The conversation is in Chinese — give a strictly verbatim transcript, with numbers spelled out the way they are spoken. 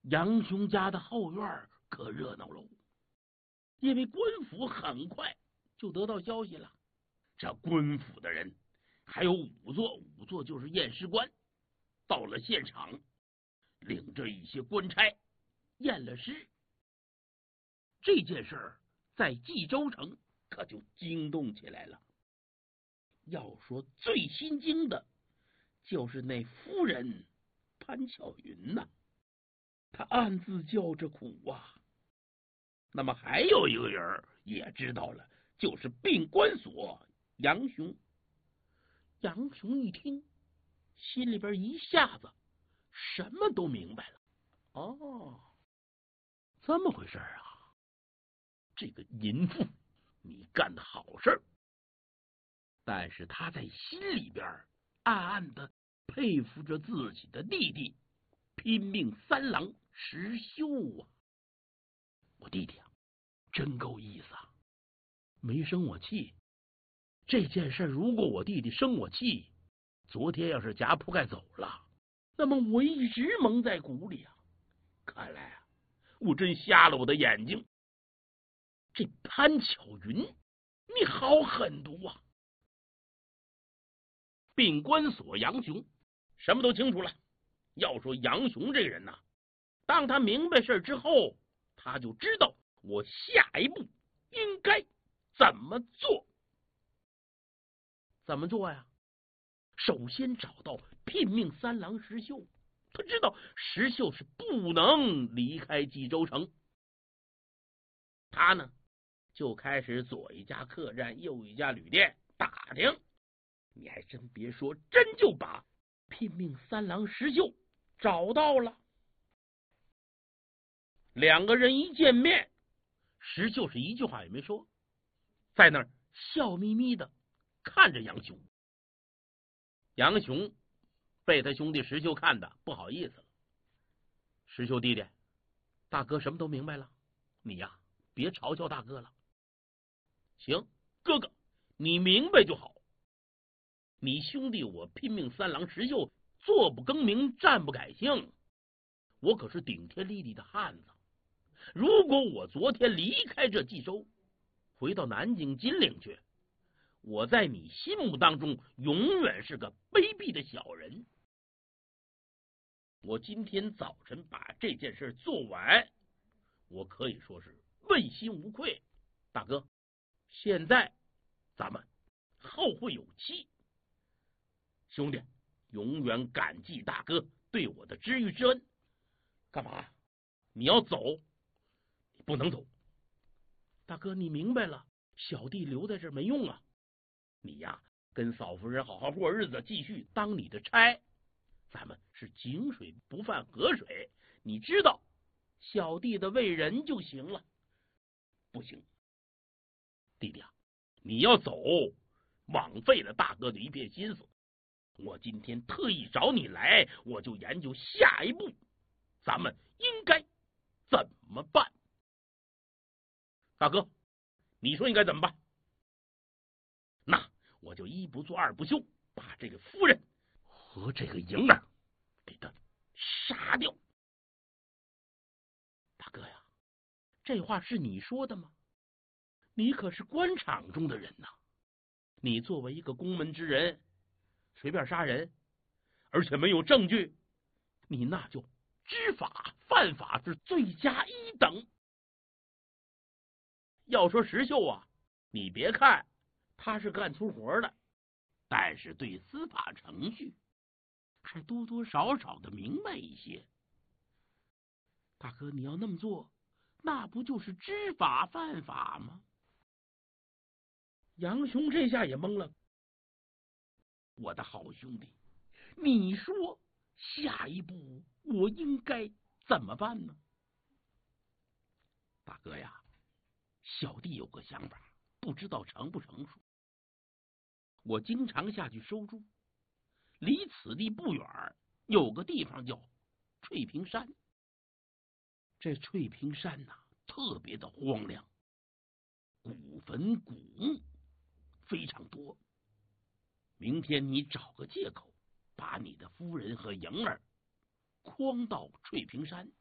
杨雄家的后院可热闹喽，因为官府很快就得到消息了。这官府的人还有仵作，仵作就是验尸官，到了现场，领着一些官差验了尸。这件事儿在冀州城可就惊动起来了。要说最心惊的，就是那夫人潘巧云呐，她暗自叫着苦啊。那么还有一个人也知道了，就是病关所杨雄。杨雄一听，心里边一下子什么都明白了。哦，这么回事啊！这个淫妇，你干的好事。但是他在心里边暗暗的佩服着自己的弟弟拼命三郎石秀啊！我弟弟啊，真够意思啊，没生我气。这件事如果我弟弟生我气，昨天要是夹铺盖走了，那么我一直蒙在鼓里啊。看来啊，我真瞎了我的眼睛。这潘巧云，你好狠毒啊！病关所杨雄什么都清楚了。要说杨雄这个人呐、啊，当他明白事之后，他就知道我下一步应该怎么做。怎么做呀？首先找到拼命三郎石秀，他知道石秀是不能离开冀州城。他呢，就开始左一家客栈，右一家旅店打听。你还真别说，真就把拼命三郎石秀找到了。两个人一见面，石秀是一句话也没说，在那儿笑眯眯的看着杨雄。杨雄被他兄弟石秀看的不好意思了。石秀弟弟，大哥什么都明白了，你呀别嘲笑大哥了。行，哥哥你明白就好。你兄弟我拼命三郎石秀坐不更名，站不改姓，我可是顶天立地的汉子。如果我昨天离开这冀州，回到南京金陵去，我在你心目当中永远是个卑鄙的小人。我今天早晨把这件事做完，我可以说是问心无愧。大哥，现在咱们后会有期。兄弟，永远感激大哥对我的知遇之恩。干嘛？你要走？你不能走。大哥，你明白了，小弟留在这儿没用啊。你呀，跟嫂夫人好好过日子，继续当你的差。咱们是井水不犯河水，你知道小弟的为人就行了。不行，弟弟啊，你要走，枉费了大哥的一片心思。我今天特意找你来，我就研究下一步咱们应该怎么办。大哥，你说应该怎么办？那我就一不做二不休，把这个夫人和这个莹儿给他杀掉。大哥呀，这话是你说的吗？你可是官场中的人呐，你作为一个公门之人，随便杀人，而且没有证据，你那就知法犯法，是罪加一等。要说石秀啊，你别看他是干粗活的，但是对司法程序还多多少少的明白一些。大哥，你要那么做，那不就是知法犯法吗？杨雄这下也懵了。我的好兄弟，你说下一步我应该怎么办呢？大哥呀，小弟有个想法，不知道成不成熟。我经常下去收猪，离此地不远有个地方叫翠屏山。这翠屏山呐、啊，特别的荒凉，古坟古墓非常多。明天你找个借口，把你的夫人和莹儿诓到翠屏山，